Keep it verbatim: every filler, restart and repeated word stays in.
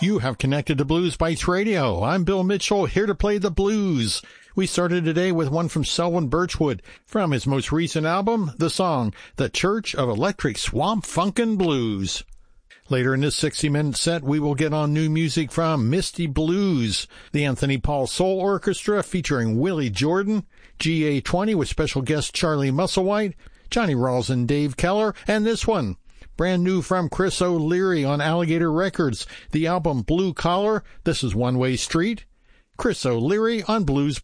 You have connected to Blues Bites Radio. I'm Bill Mitchell, here to play the blues. We started today with one from Selwyn Birchwood from his most recent album, the song, The Church of Electric Swamp Funkin' Blues. Later in this sixty-minute set, we will get on new music from Misty Blues, the Anthony Paul Soul Orchestra featuring Willie Jordan, G A twenty with special guest Charlie Musselwhite, Johnny Rawls and Dave Keller, and this one, brand new from Chris O'Leary on Alligator Records, the album Blue Collar. This is One Way Street. Chris O'Leary on Blues